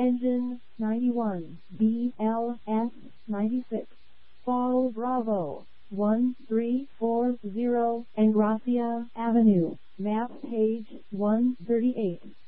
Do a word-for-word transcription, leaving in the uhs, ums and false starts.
Engine ninety-one, B L S ninety-six, Fall Bravo, one three four zero, Engracia Avenue, map page one thirty-eight.